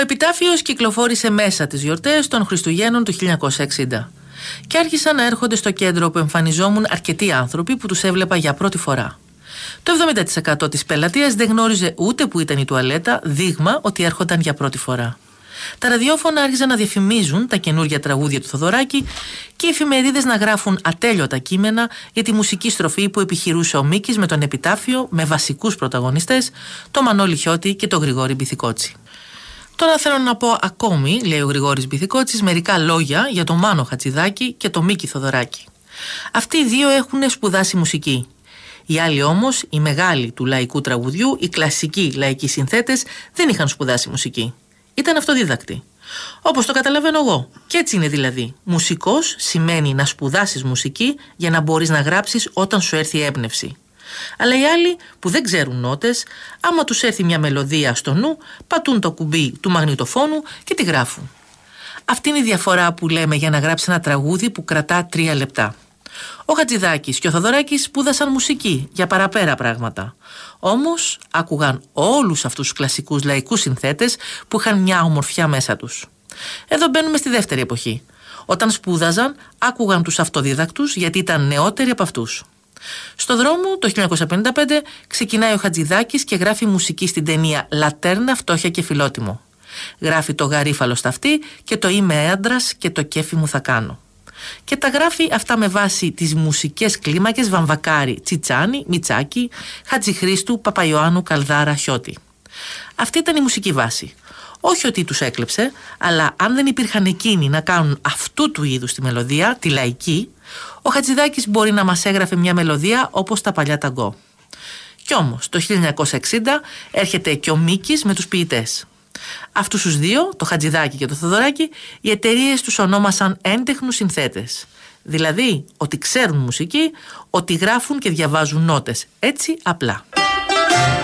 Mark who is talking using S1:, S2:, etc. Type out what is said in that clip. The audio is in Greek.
S1: επιτάφιος κυκλοφόρησε μέσα τις γιορτές των Χριστουγέννων του 1960 και άρχισαν να έρχονται στο κέντρο που εμφανιζόμουν αρκετοί άνθρωποι που τους έβλεπα για πρώτη φορά. Το 70% της πελατείας δεν γνώριζε ούτε που ήταν η τουαλέτα, δείγμα ότι έρχονταν για πρώτη φορά. Τα ραδιόφωνα άρχισαν να διαφημίζουν τα καινούργια τραγούδια του Θοδωράκη και οι εφημερίδες να γράφουν ατέλειωτα κείμενα για τη μουσική στροφή που επιχειρούσε ο Μίκης με τον επιτάφιο, με βασικούς πρωταγωνιστές, τον Μανώλη Χιώτη και τον Γρηγόρη Μπιθικότσι. Τώρα θέλω να πω ακόμη, λέει ο Γρηγόρης Μπιθικότσης, μερικά λόγια για τον Μάνο Χατζηδάκη και τον Μίκη Θοδωράκη. Αυτοί οι δύο έχουν σπουδάσει μουσική. Οι άλλοι όμως, οι μεγάλοι του λαϊκού τραγουδιού, οι κλασικοί λαϊκοί συνθέτες, δεν είχαν σπουδάσει μουσική. Ήταν αυτοδίδακτοι. Όπως το καταλαβαίνω εγώ. Και έτσι είναι δηλαδή. Μουσικός σημαίνει να σπουδάσεις μουσική για να μπορείς να γράψεις όταν σου έρθει η έμπνευση. Αλλά οι άλλοι που δεν ξέρουν νότες, άμα τους έρθει μια μελωδία στο νου, πατούν το κουμπί του μαγνητοφόνου και τη γράφουν. Αυτή είναι η διαφορά που λέμε για να γράψει ένα τραγούδι που κρατά 3 λεπτά. Ο Χατζηδάκης και ο Θοδωράκης σπούδασαν μουσική για παραπέρα πράγματα. Όμως άκουγαν όλους αυτούς τους κλασικούς λαϊκούς συνθέτες που είχαν μια ομορφιά μέσα τους. Εδώ μπαίνουμε στη δεύτερη εποχή. Όταν σπούδαζαν, άκουγαν τους αυτοδίδακτους γιατί ήταν νεότεροι από αυτούς. Στο δρόμο, το 1955, ξεκινάει ο Χατζηδάκης και γράφει μουσική στην ταινία «Λατέρνα, φτώχεια και φιλότιμο». Γράφει το «Γαρίφαλο στα αυτή» και το «Είμαι άντρας και το κέφι μου θα κάνω». Και τα γράφει αυτά με βάση τις μουσικές κλίμακες Βαμβακάρη, Τσιτσάνη, Μιτσάκη, Χατζηχρήστου, Παπαϊωάννου, Καλδάρα, Χιώτη. Αυτή ήταν η μουσική βάση. Όχι ότι τους έκλεψε, αλλά αν δεν υπήρχαν εκείνοι να κάνουν αυτού του είδους τη μελωδία, τη λαϊκή, ο Χατζηδάκης μπορεί να μας έγραφε μια μελωδία όπως τα παλιά ταγκό. Κι όμως το 1960 έρχεται και ο Μίκης με τους ποιητές. Αυτούς τους δύο, το Χατζηδάκη και το Θοδωράκη, οι εταιρείες τους ονόμασαν έντεχνους συνθέτες. Δηλαδή ότι ξέρουν μουσική, ότι γράφουν και διαβάζουν νότες. Έτσι απλά.